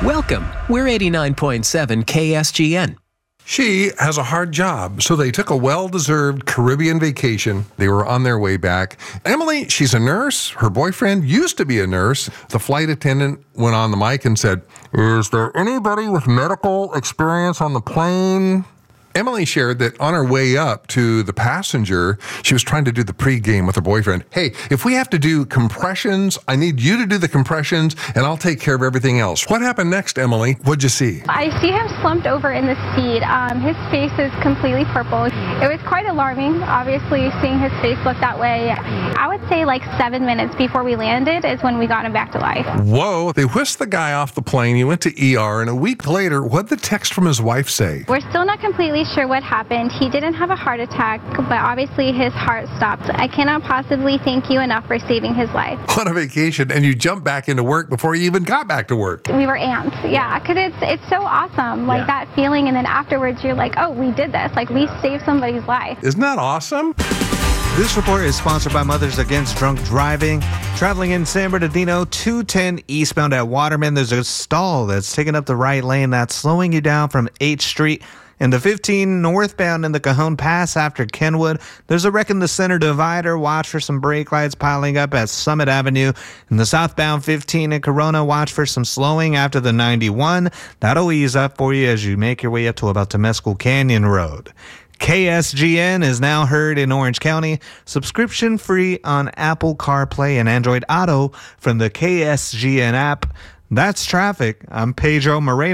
Welcome. We're 89.7 KSGN. She has a hard job, so they took a well-deserved Caribbean vacation. They were on their way back. Emily, she's a nurse. Her boyfriend used to be a nurse. The flight attendant went on the mic and said, "Is there anybody with medical experience on the plane?" Emily shared that on her way up to the passenger, she was trying to do the pregame with her boyfriend. "Hey, if we have to do compressions, I need you to do the compressions, and I'll take care of everything else." What happened next, Emily? What'd you see? I see him slumped over in the seat. His face is completely purple. It was quite alarming, obviously, seeing his face look that way. I would say like 7 minutes before we landed is when we got him back to life. Whoa, they whisked the guy off the plane. He went to ER, and a week later, what'd the text from his wife say? We're still not completely sure what happened. He didn't have a heart attack, but obviously his heart stopped. I cannot possibly thank you enough for saving his life. On a vacation, and you jumped back into work before you even got back to work. We were amped, yeah, because it's so awesome, like that feeling, and then afterwards you're like, oh, we did this, like we saved somebody's life. Isn't that awesome? This report is sponsored by Mothers Against Drunk Driving. Traveling in San Bernardino, 210 eastbound at Waterman, there's a stall that's taking up the right lane that's slowing you down from 8th Street. And the 15 northbound in the Cajon Pass after Kenwood, there's a wreck in the center divider. Watch for some brake lights piling up at Summit Avenue. In the southbound 15 in Corona, watch for some slowing after the 91. That'll ease up for you as you make your way up to about Temescal Canyon Road. KSGN is now heard in Orange County, subscription free on Apple CarPlay and Android Auto from the KSGN app. That's traffic. I'm Pedro Moreno.